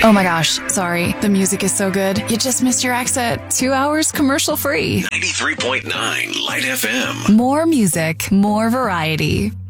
Oh my gosh, sorry. The music is so good. You just missed your exit. 2 hours commercial free. 93.9 Light FM. More music, more variety.